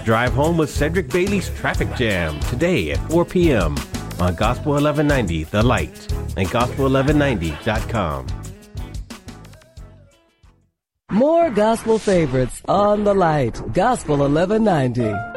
Drive Home with Cedric Bailey's Traffic Jam today at 4 p.m. on Gospel 1190 The Light and Gospel1190.com. More gospel favorites on The Light, Gospel 1190.